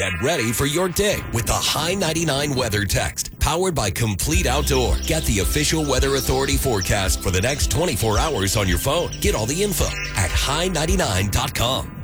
and ready for your day with the High 99 Weather Text. Powered by Complete Outdoor. Get the official Weather Authority forecast for the next 24 hours on your phone. Get all the info at high99.com.